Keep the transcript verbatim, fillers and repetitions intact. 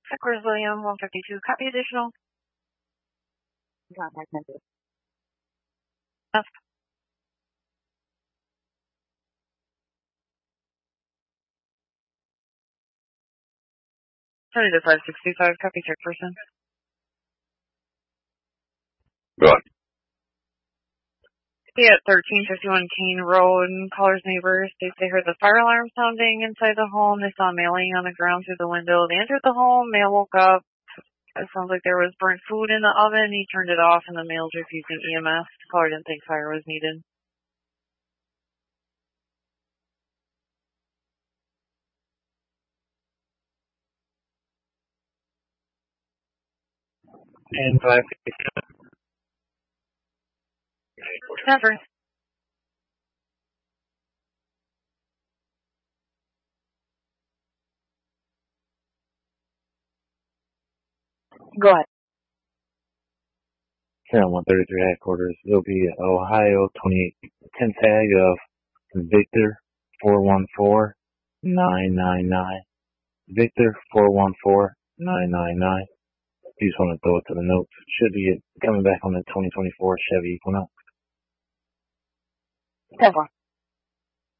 Eckers William, one fifty-two. Copy additional. Contact number. F. Turn to five sixty-five. Copy check person. Go on. Be at thirteen fifty-one Kane Road, and caller's neighbors states they heard the fire alarm sounding inside the home. They saw mail laying on the ground through the window. They entered the home. Male woke up. It sounds like there was burnt food in the oven. He turned it off, and the male's refusing E M S. The caller didn't think fire was needed. And five. Never. Go ahead. Channel one thirty-three headquarters. It'll be Ohio twenty-eight ten tag of Victor four one four nine nine nine. Victor four one four nine nine nine. You just want to throw it to the notes. Should be coming back on the twenty twenty-four Chevy Equinox. ten four.